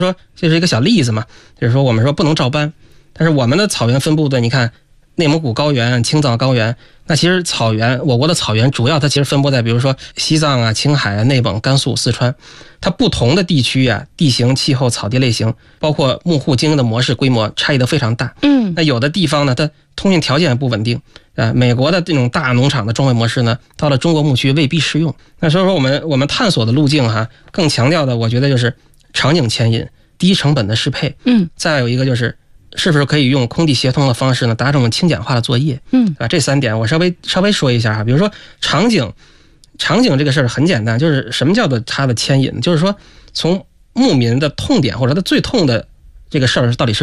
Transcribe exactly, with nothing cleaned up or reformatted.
说这是一个小例子嘛，就是说我们说不能照搬，但是我们的草原分布的，你看内蒙古高原、青藏高原，那其实草原，我国的草原主要它其实分布在比如说西藏啊、青海啊、内蒙、甘肃、四川，它不同的地区啊，地形、气候、草地类型，包括牧户经营的模式、规模差异都非常大。 嗯， 那有的地方呢，它通信条件也不稳定。呃，美国的这种大农场的种植模式呢，到了中国牧区未必适用。那所以说我们我们探索的路径哈，更强调的，我觉得就是场景牵引、低成本的适配。 嗯， 再有一个就是是不是可以用空地协同的方式呢，达成轻简化的作业。 嗯， 对吧？这三点我稍微稍微说一下哈，比如说场景，场景这个事儿很简单，就是什么叫做它的牵引，就是说从牧民的痛点或者他最痛的这个事儿到底是